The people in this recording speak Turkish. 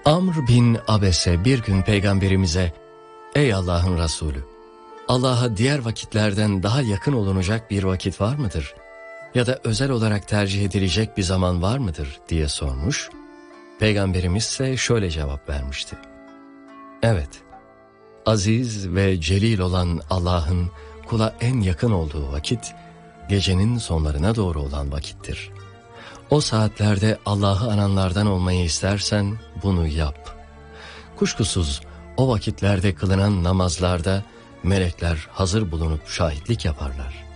Amr bin Abese bir gün peygamberimize, "Ey Allah'ın Resulü, Allah'a diğer vakitlerden daha yakın olunacak bir vakit var mıdır? Ya da özel olarak tercih edilecek bir zaman var mıdır?" diye sormuş. Peygamberimiz ise şöyle cevap vermişti: "Evet, aziz ve celil olan Allah'ın kula en yakın olduğu vakit, gecenin sonlarına doğru olan vakittir. O saatlerde Allah'ı ananlardan olmayı istersen bunu yap. Kuşkusuz o vakitlerde kılınan namazlarda melekler hazır bulunup şahitlik yaparlar.